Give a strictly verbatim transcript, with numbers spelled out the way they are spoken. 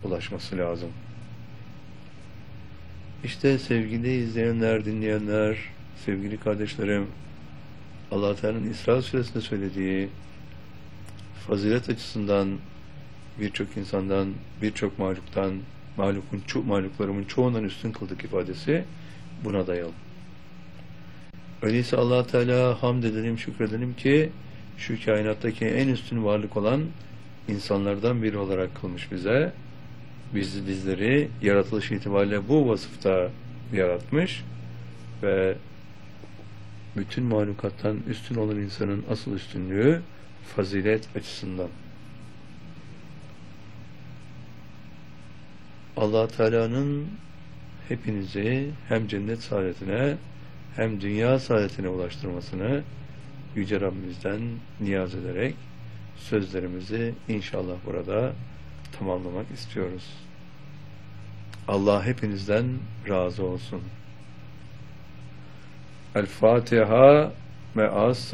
ulaşması lazım. İşte sevgili izleyenler, dinleyenler, sevgili kardeşlerim, Allah Teala'nın İsra Suresinde söylediği fazilet açısından birçok insandan, birçok mahluktan, mahlukun ço mahluklarımın çoğundan üstün kıldık ifadesi buna dayalı. Öyleyse Allah Teala hamd edelim, şükredelim ki şu kainattaki en üstün varlık olan insanlardan biri olarak kılmış bize. Biz, bizleri yaratılış itibariyle bu vasıfta yaratmış ve bütün mahlukattan üstün olan insanın asıl üstünlüğü fazilet açısından. Allah Teala'nın hepinizi hem cennet saadetine hem dünya saadetine ulaştırmasını Yüce Rabbimizden niyaz ederek sözlerimizi inşallah burada tamamlamak istiyoruz. Allah hepinizden razı olsun. El Fatiha me'as